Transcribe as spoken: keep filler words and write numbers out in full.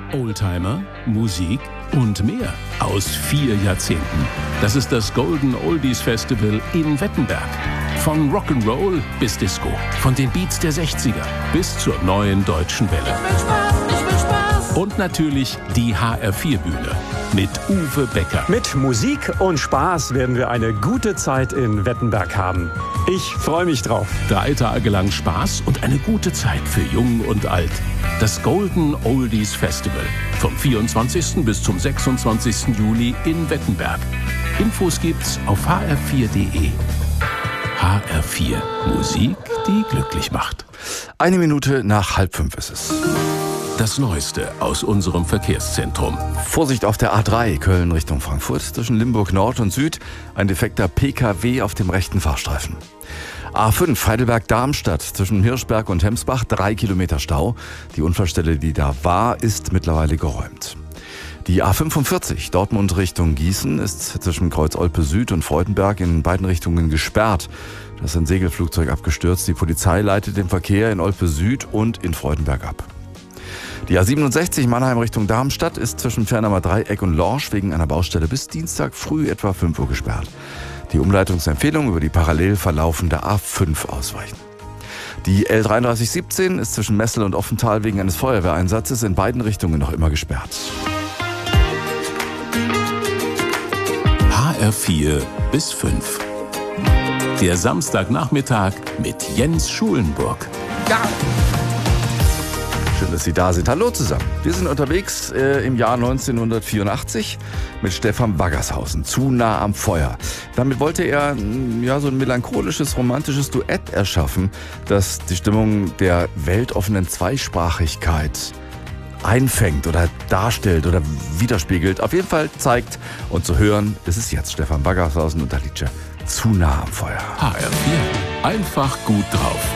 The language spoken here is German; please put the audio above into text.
Oldtimer, Musik und mehr aus vier Jahrzehnten. Das ist das Golden Oldies Festival in Wettenberg. Von Rock'n'Roll bis Disco, von den Beats der sechziger bis zur neuen deutschen Welle. Ich will Spaß, ich will Spaß. Und natürlich die H R vier Bühne mit Uwe Becker. Mit Musik und Spaß werden wir eine gute Zeit in Wettenberg haben. Ich freue mich drauf. Drei Tage lang Spaß und eine gute Zeit für Jung und Alt. Das Golden Oldies Festival vom vierundzwanzigsten bis zum sechsundzwanzigsten Juli in Wettenberg. Infos gibt's auf h r vier punkt d e. H R vier. Musik, die glücklich macht. Eine Minute nach halb fünf ist es. Das Neueste aus unserem Verkehrszentrum. Vorsicht auf der A drei, Köln Richtung Frankfurt. Zwischen Limburg Nord und Süd ein defekter P K W auf dem rechten Fahrstreifen. A fünf, Heidelberg-Darmstadt, zwischen Hirschberg und Hemsbach, drei Kilometer Stau. Die Unfallstelle, die da war, ist mittlerweile geräumt. Die A fünfundvierzig, Dortmund Richtung Gießen, ist zwischen Kreuz Olpe Süd und Freudenberg in beiden Richtungen gesperrt. Da ist ein Segelflugzeug abgestürzt. Die Polizei leitet den Verkehr in Olpe Süd und in Freudenberg ab. Die A siebenundsechzig Mannheim Richtung Darmstadt ist zwischen Fernheimer Dreieck und Lorsch wegen einer Baustelle bis Dienstag früh etwa fünf Uhr gesperrt. Die Umleitungsempfehlung über die parallel verlaufende A fünf ausweichen. Die L dreiunddreißig siebzehn ist zwischen Messel und Offental wegen eines Feuerwehreinsatzes in beiden Richtungen noch immer gesperrt. H R vier bis fünf. Der Samstagnachmittag mit Jens Schulenburg. Ja. Schön, dass Sie da sind. Hallo zusammen. Wir sind unterwegs äh, im Jahr neunzehnhundertvierundachtzig mit Stefan Baggershausen. Zu nah am Feuer. Damit wollte er ja, so ein melancholisches, romantisches Duett erschaffen, das die Stimmung der weltoffenen Zweisprachigkeit einfängt oder darstellt oder widerspiegelt. Auf jeden Fall zeigt und zu hören ist es jetzt Stefan Baggershausen und der Liedje Zu nah am Feuer. H R vier. Einfach gut drauf.